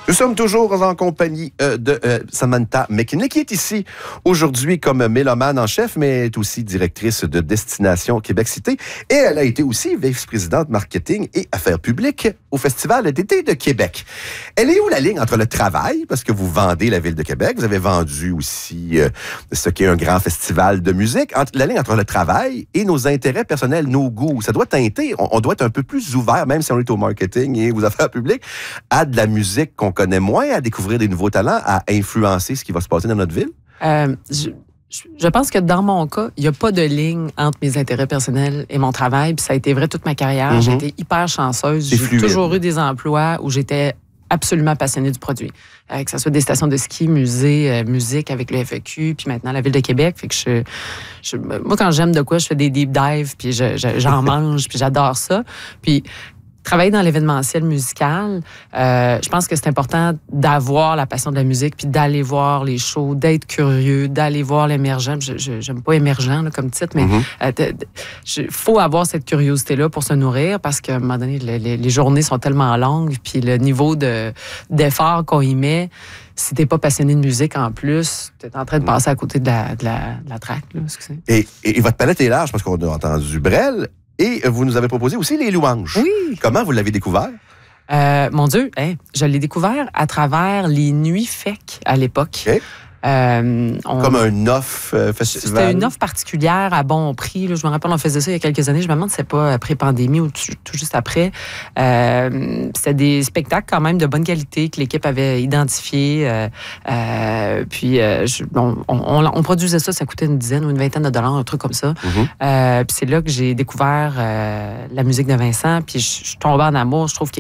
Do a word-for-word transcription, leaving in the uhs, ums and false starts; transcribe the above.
Nous sommes toujours en compagnie euh, de euh, Samantha McKinley, qui est ici aujourd'hui comme mélomane en chef, mais est aussi directrice de Destination Québec Cité. Et elle a été aussi vice-présidente marketing et affaires publiques au Festival d'été de Québec. Elle est où la ligne entre le travail, parce que vous vendez la Ville de Québec, vous avez vendu aussi euh, ce qui est un grand festival de musique, entre, la ligne entre le travail et nos intérêts personnels, nos goûts. Ça doit teinter, on, on doit être un peu plus ouvert, même si on est au marketing et aux affaires publiques, à de la musique qu'on connaît moins, à découvrir des nouveaux talents, à influencer ce qui va se passer dans notre ville? Euh, je, je pense que dans mon cas, il n'y a pas de ligne entre mes intérêts personnels et mon travail. Puis ça a été vrai toute ma carrière. Mm-hmm. J'ai été hyper chanceuse. C'est J'ai fluide. toujours eu des emplois où j'étais absolument passionnée du produit. Euh, que ce soit des stations de ski, musées, euh, musique avec le F E Q, puis maintenant la Ville de Québec. Fait que je, je, moi, quand j'aime de quoi, je fais des deep dives, puis je, je, j'en mange, puis j'adore ça. Puis travailler dans l'événementiel musical, euh, je pense que c'est important d'avoir la passion de la musique, puis d'aller voir les shows, d'être curieux, d'aller voir l'émergent. Je, je, j'aime pas émergent là, comme titre, mais il mm-hmm. euh, faut avoir cette curiosité-là pour se nourrir, parce qu'à un moment donné, les, les, les journées sont tellement longues, puis le niveau de, d'effort qu'on y met, si t'es pas passionné de musique en plus, t'es en train de passer à côté de la, de la, de la track. Là, excusez. Et, et, et votre palette est large, parce qu'on a entendu Brel. Et vous nous avez proposé aussi les louanges. Oui. Comment vous l'avez découvert? Euh, mon Dieu, hein, je l'ai découvert à travers les Nuits F E C à l'époque. Okay. Euh, on... Comme un offre euh, festival? C'était une offre particulière à bon prix. Là. Je me rappelle, on faisait ça il y a quelques années. Je me demande si c'est pas après-pandémie ou tout, tout juste après. Euh, c'était des spectacles quand même de bonne qualité que l'équipe avait identifiés. Euh, euh, puis euh, je, on, on, on produisait ça, ça coûtait une dizaine ou une vingtaine de dollars, un truc comme ça. Mm-hmm. Euh, puis c'est là que j'ai découvert euh, la musique de Vincent. Puis je, je tombais en amour. Je trouve qu'il